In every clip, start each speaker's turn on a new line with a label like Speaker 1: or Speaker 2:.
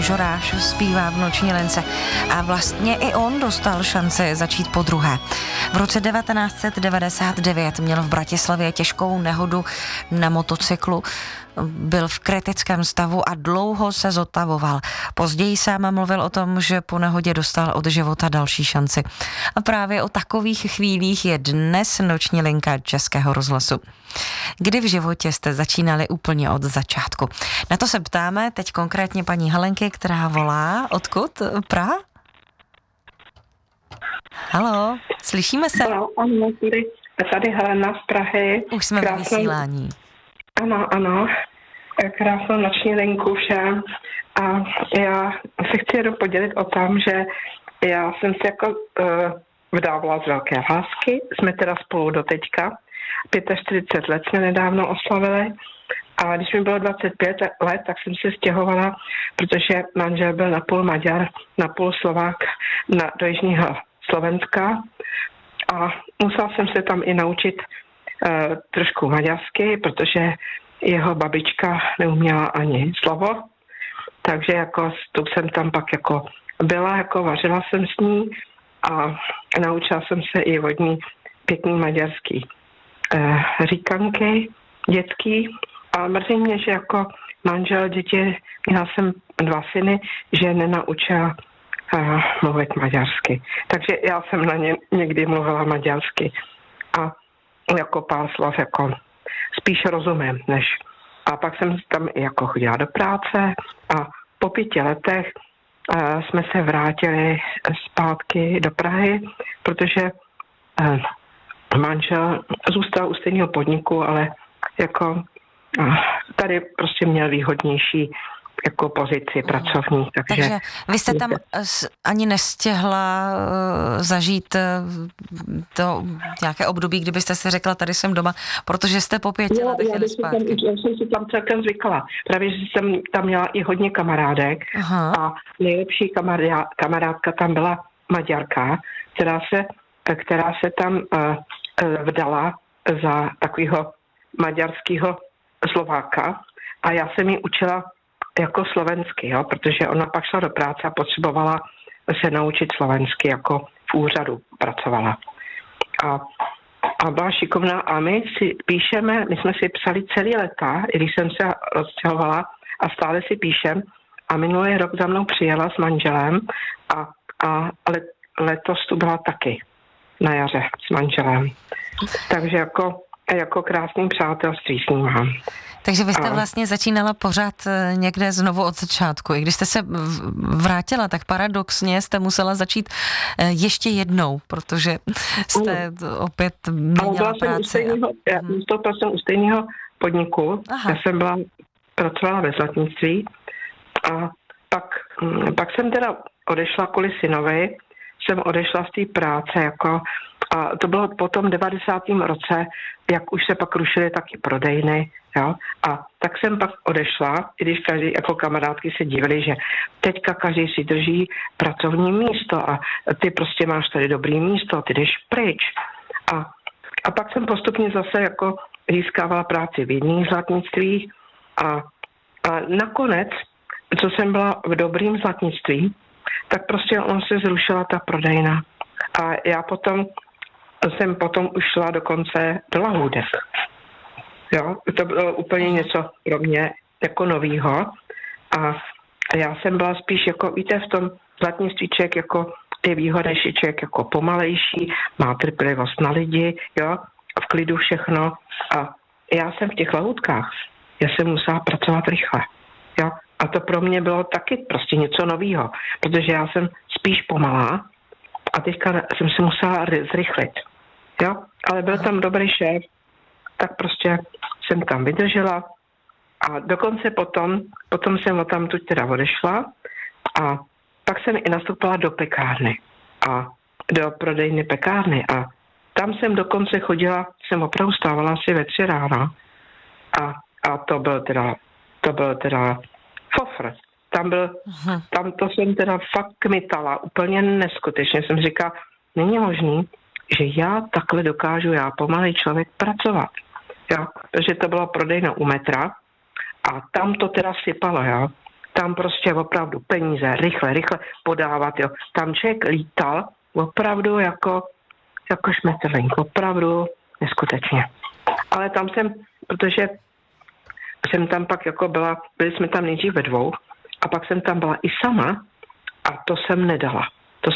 Speaker 1: Žoráš zpívá v Noční lince a vlastně i on dostal šanci začít podruhé. V roce 1999 měl v Bratislavě těžkou nehodu na motocyklu, byl v kritickém stavu a dlouho se zotavoval. Později sám mluvil o tom, že po nehodě dostal od života další šanci. A právě o takových chvílích je dnes Noční linka Českého rozhlasu. Kdy v životě jste začínali úplně od začátku? Na to se ptáme teď konkrétně paní Helenky, která volá. Odkud? Praha? Haló, slyšíme se?
Speaker 2: Ano, tady Helena z Prahy.
Speaker 1: Už jsme ve vysílání.
Speaker 2: Ano. Krásnou noční linku všem. A já se chci jenom podělit o tom, že já jsem se jako vdávala z velké lásky. Jsme teda spolu do teďka. 45 let jsme nedávno oslavili. A když mi bylo 25 let, tak jsem se stěhovala, protože manžel byl napůl Maďar, napůl Slovák do jižního Slovenska. A musela jsem se tam i naučit trošku maďarsky, protože jeho babička neuměla ani slovo. Takže jako jsem tam pak jako byla, jako vařila jsem s ní a naučila jsem se i od ní pěkný maďarský říkanky dětský. A mrzí mě, že jako manžel děti, měla jsem 2 syny, že nenaučila mluvit maďarsky. Takže já jsem na ně někdy mluvila maďarsky. A jako pár slov jako spíš rozumím, než. A pak jsem tam jako chodila do práce a po 5 letech jsme se vrátili zpátky do Prahy, protože manžel zůstal u stejného podniku, ale jako tady prostě měl výhodnější jako pozici pracovní.
Speaker 1: Takže vy jste tam ani nestihla zažít to nějaké období, kdybyste si řekla, tady jsem doma, protože jste po 5 letech jeli zpátky.
Speaker 2: Já jsem si tam celkem zvykla. Právě, že jsem tam měla i hodně kamarádek. Aha. A nejlepší kamarádka tam byla Maďarka, která se tam vdala za takového maďarského Slováka a já jsem ji učila jako slovensky, jo, protože ona pak šla do práce a potřebovala se naučit slovensky, jako v úřadu pracovala. A byla šikovná a my jsme si psali celý léta, i když jsem se rozstěhovala a stále si píšem a minulý rok za mnou přijela s manželem a letos tu byla taky na jaře s manželem. Takže jako krásný přátelství s ním mám.
Speaker 1: Takže vy jste vlastně začínala pořád někde znovu od začátku. I když jste se vrátila, tak paradoxně jste musela začít ještě jednou, protože jste opět měla práci.
Speaker 2: Já jsem u stejného podniku. Aha. Já jsem pracovala ve zlatnictví a pak jsem teda odešla kvůli synovi, jsem odešla z té práce jako a to bylo po tom 90. roce, jak už se pak rušily taky prodejny, jo. A tak jsem pak odešla, i když každý jako kamarádky se divili, že teďka každý si drží pracovní místo a ty prostě máš tady dobrý místo, ty jdeš pryč. A pak jsem postupně zase jako získávala práci v jiných zlatnictvích a nakonec, co jsem byla v dobrým zlatnictví, tak prostě on se zrušila ta prodejna. A já jsem potom už šla dokonce do lahůdek. Jo, to bylo úplně něco pro mě jako novýho. A já jsem byla spíš jako, víte, v tom zlatnictví člověk jako ty výhody, člověk jako pomalejší, má trpělivost na lidi, jo, v klidu všechno. A já jsem v těch lahůdkách, já jsem musela pracovat rychle, jo. A to pro mě bylo taky prostě něco novýho, protože já jsem spíš pomalá a teďka jsem se musela zrychlit. Jo, ale byl tam dobrý šéf, tak prostě jsem tam vydržela a dokonce potom jsem odtamtud teda odešla a pak jsem i nastoupila do pekárny a do prodejny pekárny a tam jsem dokonce chodila, jsem opravdu stávala asi ve 3 ráno a to byl teda fofr. Tam to jsem teda fakt kmitala, úplně neskutečně. Jsem říkala, není možný, že já takhle dokážu, já pomalej člověk pracovat. Jo? Takže to bylo prodejna u metra a tam to teda sypalo, jo. tam prostě opravdu peníze rychle podávat, jo. Tam člověk lítal opravdu jako šmetrlink, opravdu neskutečně. Ale tam protože jsem tam pak jako byli jsme tam nejdřív ve dvou a pak jsem tam byla i sama a to jsem nedala. To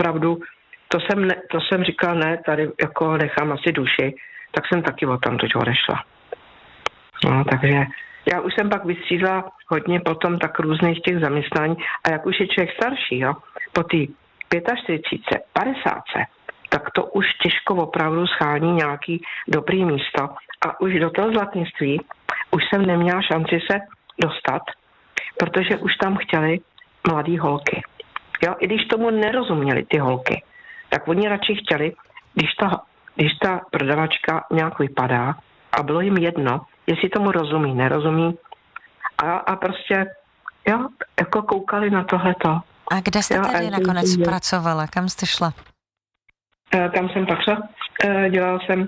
Speaker 2: jsem říkala, ne, tady jako nechám asi duši, tak jsem taky odtamtud odešla. No, takže já už jsem pak vystřídala hodně potom tak různých těch zaměstnání a jak už je člověk starší, jo, po té 45, 50, tak to už těžko opravdu schání nějaký dobrý místo a už do toho zlatnictví už jsem neměla šanci se dostat, protože už tam chtěli mladý holky. Jo, i když tomu nerozuměli ty holky, tak oni radši chtěli, když ta prodavačka nějak vypadá a bylo jim jedno, jestli tomu rozumí, nerozumí a prostě, jo, jako koukali na tohleto.
Speaker 1: A kde jste tedy nakonec pracovala? Kam jste šla?
Speaker 2: Tam jsem pak šla. Dělala jsem,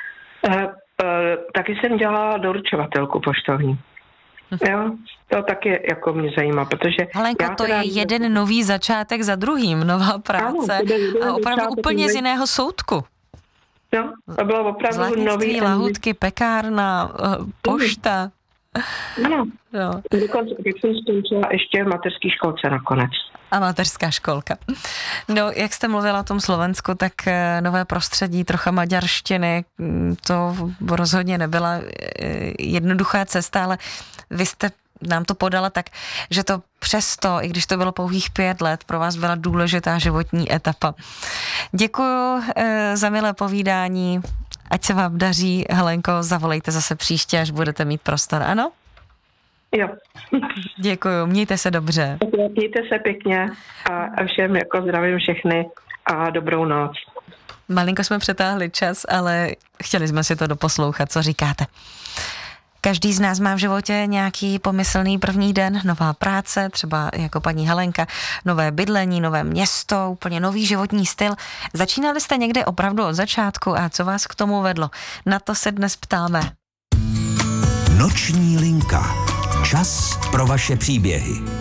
Speaker 2: taky jsem dělala doručovatelku poštovní. Jo, to taky jako mě zajímá, protože...
Speaker 1: Helenko, to je jeden nový začátek za druhým, nová práce a opravdu úplně z jiného soudku.
Speaker 2: No, to bylo opravdu
Speaker 1: zlatnictví,
Speaker 2: nový...
Speaker 1: lahůdky, pekárna, pošta.
Speaker 2: No. Dokonce, jak jsem skončila ještě v mateřské školce nakonec.
Speaker 1: A mateřská školka. No, jak jste mluvila o tom Slovensku, tak nové prostředí, trocha maďarštiny, to rozhodně nebyla jednoduchá cesta, ale vy jste nám to podala tak, že to přesto, i když to bylo pouhých 5 let, pro vás byla důležitá životní etapa. Děkuju za milé povídání, ať se vám daří, Helenko, zavolejte zase příště, až budete mít prostor, ano?
Speaker 2: Jo.
Speaker 1: Děkuju, mějte se dobře.
Speaker 2: Mějte se pěkně a všem jako zdravím všechny a dobrou noc.
Speaker 1: Malinko jsme přetáhli čas, ale chtěli jsme si to doposlouchat, co říkáte. Každý z nás má v životě nějaký pomyslný první den, nová práce, třeba jako paní Helenka, nové bydlení, nové město, úplně nový životní styl. Začínali jste někde opravdu od začátku a co vás k tomu vedlo? Na to se dnes ptáme.
Speaker 3: Noční linka. Čas pro vaše příběhy.